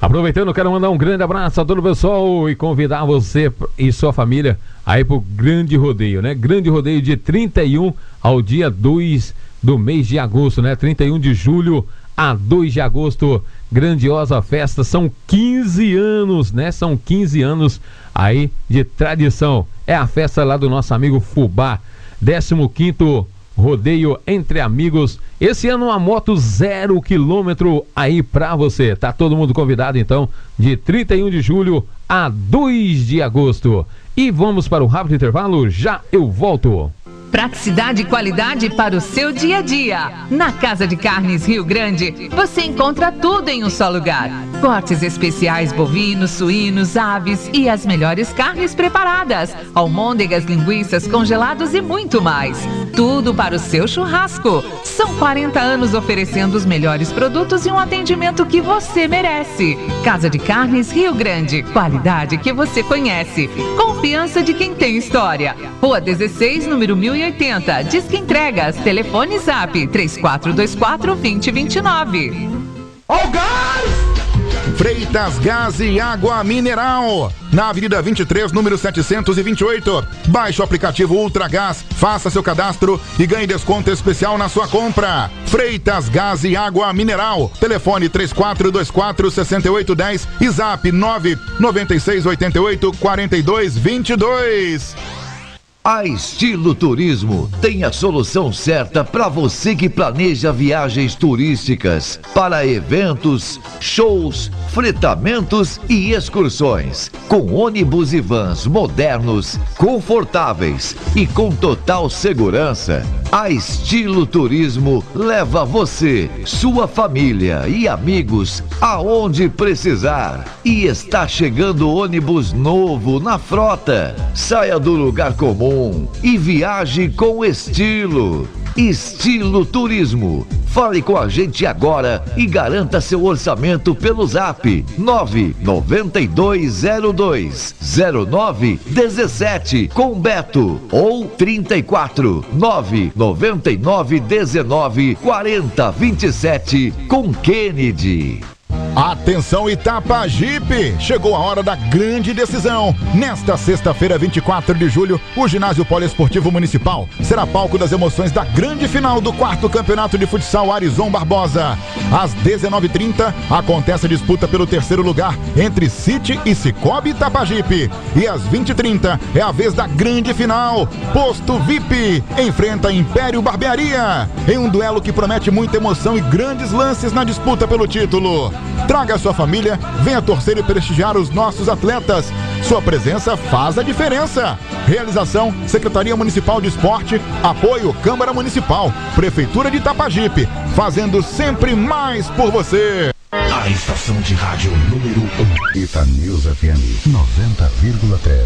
Aproveitando, quero mandar um grande abraço a todo o pessoal e convidar você e sua família aí pro grande rodeio, né? Grande rodeio de 31 ao dia 2 do mês de agosto, né? 31 de julho a 2 de agosto, grandiosa festa, são 15 anos, né? São 15 anos aí de tradição. É a festa lá do nosso amigo Fubá, 15º rodeio entre amigos. Esse ano uma moto 0 km aí pra você. Tá todo mundo convidado então, de 31 de julho a 2 de agosto. E vamos para o rápido intervalo, já eu volto. Praticidade e qualidade para o seu dia a dia. Na Casa de Carnes Rio Grande, você encontra tudo em um só lugar. Cortes especiais bovinos, suínos, aves e as melhores carnes preparadas. Almôndegas, linguiças, congelados e muito mais. Tudo para o seu churrasco. São 40 anos oferecendo os melhores produtos e um atendimento que você merece. Casa de Carnes Rio Grande. Qualidade que você conhece. Confiança de quem tem história. Rua 16, número 1080. Disque Entregas. Telefone Zap 3424-2029. Ó o gás! Freitas Gás e Água Mineral, na Avenida 23, número 728. Baixe o aplicativo Ultragás, faça seu cadastro e ganhe desconto especial na sua compra. Freitas Gás e Água Mineral, telefone 3424-6810 e Zap 99688-4222. A Estilo Turismo tem a solução certa para você que planeja viagens turísticas para eventos, shows, fretamentos e excursões. Com ônibus e vans modernos, confortáveis e com total segurança, a Estilo Turismo leva você, sua família e amigos aonde precisar. E está chegando ônibus novo na frota. Saia do lugar comum e viaje com estilo. Estilo Turismo. Fale com a gente agora e garanta seu orçamento pelo Zap 992020917 com Beto ou 34-999194027 com Kennedy. Atenção Itapajipe, chegou a hora da grande decisão. Nesta sexta-feira, 24 de julho, o Ginásio Poliesportivo Municipal será palco das emoções da grande final do 4º Campeonato de Futsal Arizon Barbosa. Às 19h30, acontece a disputa pelo 3º lugar entre City e Cicobi Itapajipe. E às 20h30 é a vez da grande final. Posto VIP enfrenta Império Barbearia, em um duelo que promete muita emoção e grandes lances na disputa pelo título. Traga a sua família, venha torcer e prestigiar os nossos atletas. Sua presença faz a diferença. Realização: Secretaria Municipal de Esporte, apoio Câmara Municipal, Prefeitura de Itapajipe, fazendo sempre mais por você. A estação de rádio número 1. Ita News FM 90,3.